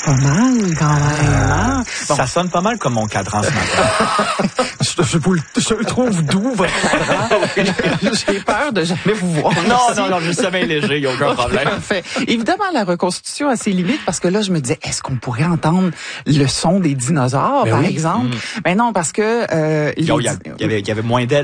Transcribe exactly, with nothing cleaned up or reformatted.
Pas mal, quand même. Hein? Bon. Ça sonne pas mal comme mon cadran ce matin. je, je, vous le, je le trouve doux, votre cadran. J'ai peur de jamais vous voir. Non, ici. non, non, je suis sommeil léger, il n'y a aucun problème. Parfait. Évidemment, la reconstitution a ses limites parce que là, je me disais, est-ce qu'on pourrait entendre le son des dinosaures, ben par oui. exemple? Mm. Ben non, parce que... Euh, Il y, y, y, avait, il y avait moins d'ailes.